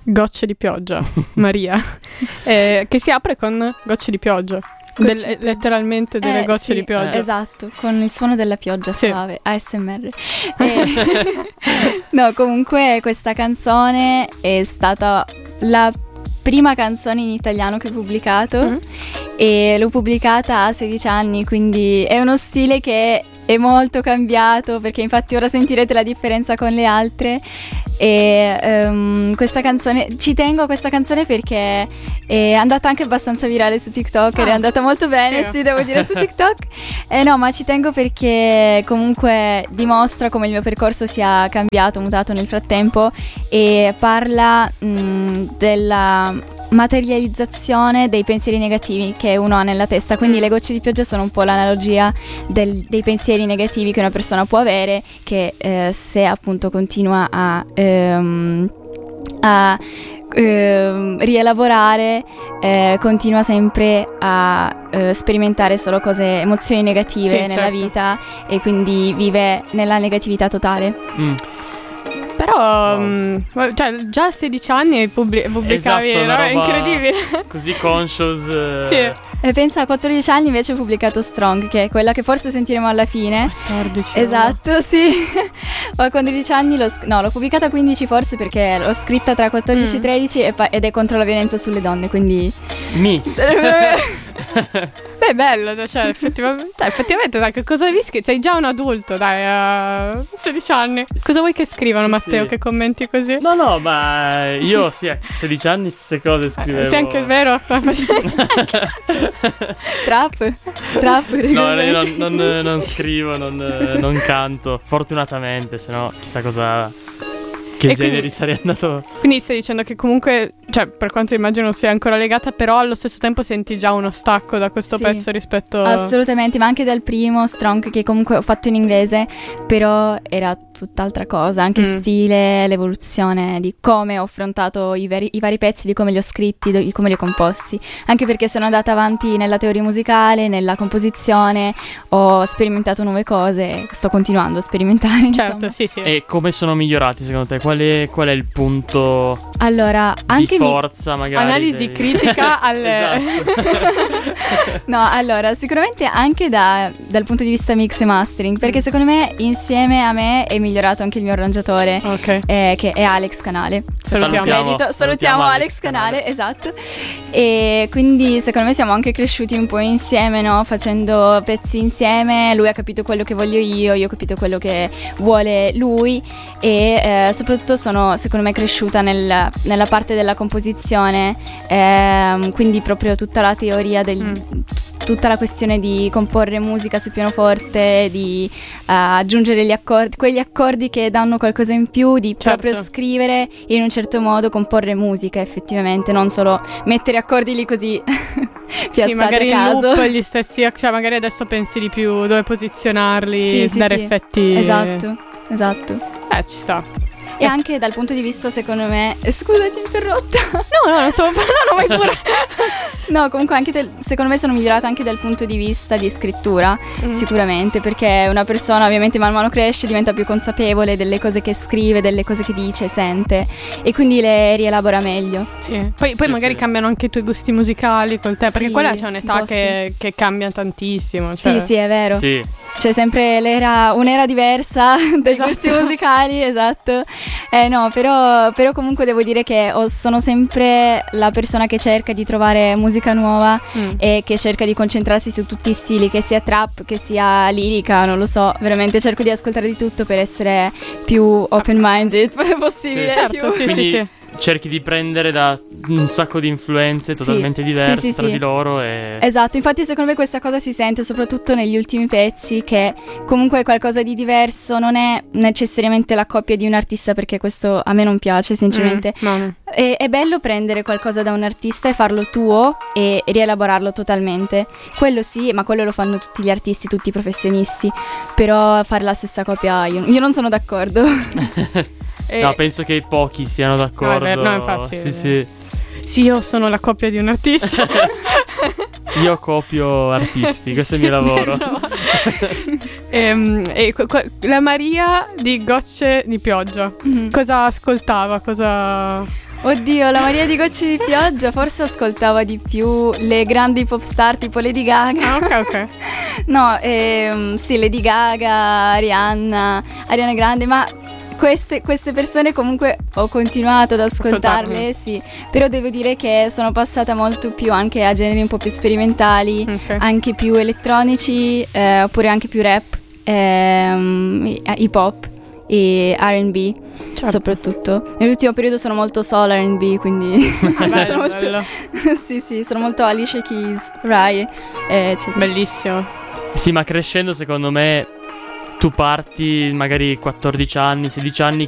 Gocce di pioggia, Maria, che si apre con gocce di pioggia. Letteralmente delle gocce di pioggia. Esatto, con il suono della pioggia suave, ASMR. No, comunque questa canzone è stata la prima canzone in italiano che ho pubblicato e l'ho pubblicata a 16 anni, quindi è uno stile che è molto cambiato, perché infatti ora sentirete la differenza con le altre. E questa canzone, ci tengo a questa canzone perché è andata anche abbastanza virale su TikTok, ed è andata molto bene, sì, devo dire, su TikTok. No, ma ci tengo perché comunque dimostra come il mio percorso sia cambiato, mutato nel frattempo, e parla della materializzazione dei pensieri negativi che uno ha nella testa. Quindi le gocce di pioggia sono un po' l'analogia dei pensieri negativi che una persona può avere, che se appunto continua a rielaborare, continua sempre a sperimentare solo emozioni negative nella vita, e quindi vive nella negatività totale. Però cioè, già a 16 anni pubblicavi, esatto, è incredibile. Così conscious. Sì. E pensa, a 14 anni invece ho pubblicato Strong, che è quella che forse sentiremo alla fine. 14. Esatto, sì. A 15 anni l'ho pubblicata a 15 forse, perché l'ho scritta tra 14 e 13 ed è contro la violenza sulle donne, quindi... Beh, bello, cioè effettivamente dai, che cosa devi scrivere? Sei già un adulto, dai, a 16 anni. Cosa vuoi che scrivano, Matteo, sì. Che commenti così? No, ma io sì, a 16 anni stesse cose scrivevo. Sì, anche è vero. Trap. No, io non scrivo, non canto, fortunatamente, se no chissà cosa... Che generi sarei andato. Quindi stai dicendo che comunque, cioè, per quanto immagino sia ancora legata, però allo stesso tempo senti già uno stacco da questo pezzo rispetto... Assolutamente, ma anche dal primo Strong, che comunque ho fatto in inglese, però era tutt'altra cosa, anche stile, l'evoluzione di come ho affrontato i vari pezzi, di come li ho scritti, di come li ho composti, anche perché sono andata avanti nella teoria musicale, nella composizione, ho sperimentato nuove cose, sto continuando a sperimentare, certo, insomma. sì. E come sono migliorati secondo te? Qual è il punto anche di forza, magari? Analisi critica alle... Esatto. No, allora, sicuramente anche dal punto di vista mix e mastering, perché secondo me insieme a me è migliorato anche il mio arrangiatore, che è Alex Canale. Salutiamo Alex Canale, esatto. E quindi secondo me siamo anche cresciuti un po' insieme, no? Facendo pezzi insieme, lui ha capito quello che voglio io ho capito quello che vuole lui, e soprattutto sono secondo me cresciuta nella parte della composizione, quindi proprio tutta la teoria tutta la questione di comporre musica su pianoforte, di aggiungere quegli accordi che danno qualcosa in più, di proprio scrivere in un certo modo, comporre musica effettivamente, non solo mettere accordi lì così piazzati magari a caso. In loop gli stessi, cioè magari adesso pensi di più dove posizionarli, dare effetti. Esatto. Ci sta. E anche dal punto di vista, secondo me... Scusa, ti ho interrotta. No, non stavo parlando, vai pure. No, comunque anche secondo me sono migliorata anche dal punto di vista di scrittura, sicuramente, perché una persona ovviamente man mano cresce, diventa più consapevole delle cose che scrive, delle cose che dice, sente, e quindi le rielabora meglio. Sì. Poi magari cambiano anche i tuoi gusti musicali col te, perché quella c'è un'età che cambia tantissimo. Cioè. Sì, è vero. Sì. C'è sempre un'era diversa dei gusti musicali, esatto. No, però comunque devo dire che sono sempre la persona che cerca di trovare musica nuova e che cerca di concentrarsi su tutti i stili, che sia trap, che sia lirica, non lo so, veramente cerco di ascoltare di tutto per essere più open-minded possibile. Sì, certo, sì. Cerchi di prendere da un sacco di influenze totalmente diverse tra di loro e... Esatto, infatti secondo me questa cosa si sente soprattutto negli ultimi pezzi, che comunque è qualcosa di diverso, non è necessariamente la coppia di un artista, perché questo a me non piace sinceramente. No. È bello prendere qualcosa da un artista e farlo tuo e rielaborarlo totalmente, quello sì, ma quello lo fanno tutti gli artisti, tutti i professionisti, però fare la stessa copia io non sono d'accordo. No, penso che pochi siano d'accordo. No, infatti. Sì. Sì, io sono la coppia di un artista. Io copio artisti, questo è il mio lavoro. La Maria di Gocce di pioggia, cosa ascoltava? Oddio, la Maria di Gocce di Pioggia, forse ascoltava di più le grandi pop star tipo Lady Gaga. Ok. No, sì, Lady Gaga, Ariana Grande, ma queste persone comunque ho continuato ad ascoltarle, sì, però devo dire che sono passata molto più anche a generi un po' più sperimentali, anche più elettronici, oppure anche più rap, hip hop e R&B, soprattutto. Nell'ultimo periodo sono molto soul R&B, quindi bello. sì, sono molto Alicia Keys, Rai, eccetera. Bellissimo. Sì, ma crescendo secondo me tu parti magari 14 anni, 16 anni